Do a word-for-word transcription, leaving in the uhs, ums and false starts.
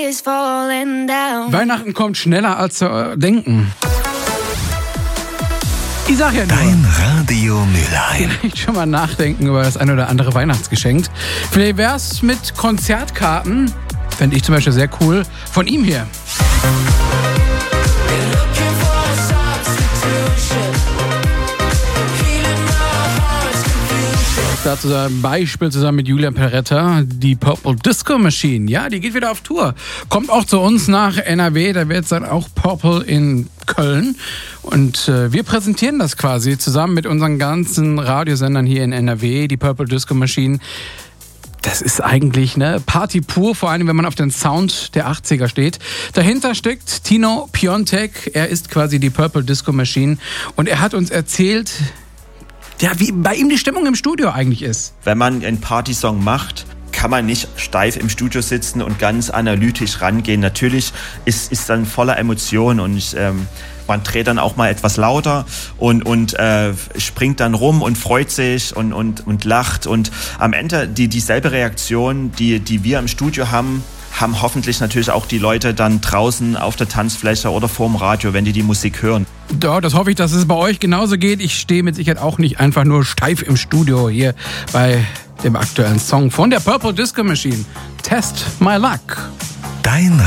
is falling down. Weihnachten kommt schneller als wir denken. Ich sag ja nur. Dein Radio Mülheim. Vielleicht schon mal nachdenken über das ein oder andere Weihnachtsgeschenk. Vielleicht wär's mit Konzertkarten. Fände ich zum Beispiel sehr cool. Von ihm hier. Dazu ein Beispiel zusammen mit Julian Peretta, die Purple Disco Machine. Ja, die geht wieder auf Tour. Kommt auch zu uns nach N R W, da wird es dann auch Purple in Köln. Und äh, wir präsentieren das quasi zusammen mit unseren ganzen Radiosendern hier in N R W, die Purple Disco Machine. Das ist eigentlich eine Party pur, vor allem wenn man auf den Sound der achtziger steht. Dahinter steckt Tino Piontek, er ist quasi die Purple Disco Machine und er hat uns erzählt, ja, wie bei ihm die Stimmung im Studio eigentlich ist. Wenn man einen Partysong macht, kann man nicht steif im Studio sitzen und ganz analytisch rangehen. Natürlich ist ist dann voller Emotionen und ähm, man dreht dann auch mal etwas lauter und und äh, springt dann rum und freut sich und und und lacht und am Ende die dieselbe Reaktion, die die wir im Studio haben, haben hoffentlich natürlich auch die Leute dann draußen auf der Tanzfläche oder vorm Radio, wenn die die Musik hören. Ja, das hoffe ich, dass es bei euch genauso geht. Ich stehe mit Sicherheit auch nicht einfach nur steif im Studio hier bei dem aktuellen Song von der Purple Disco Machine. Test My Luck. Dein